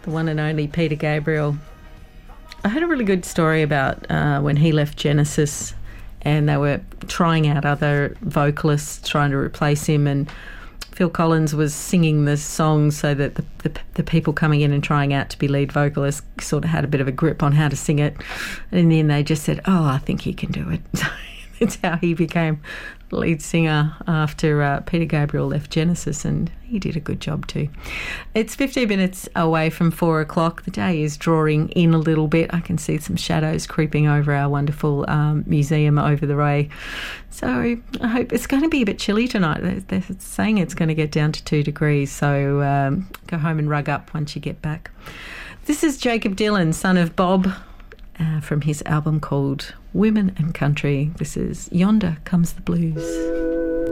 the one and only Peter Gabriel. I heard a really good story about when he left Genesis and they were trying out other vocalists trying to replace him, and Phil Collins was singing the song so that the people coming in and trying out to be lead vocalists sort of had a bit of a grip on how to sing it. And in the end they just said, oh, I think he can do it. So that's how he became lead singer after Peter Gabriel left Genesis, and he did a good job too. It's 15 minutes away from 4 o'clock. The day is drawing in a little bit. I can see some shadows creeping over our wonderful museum over the way. So I hope it's going to be a bit chilly tonight. They're saying it's going to get down to 2 degrees, so go home and rug up once you get back. This is Jacob Dylan, son of Bob, from his album called Women and Country. This is Yonder Comes the Blues.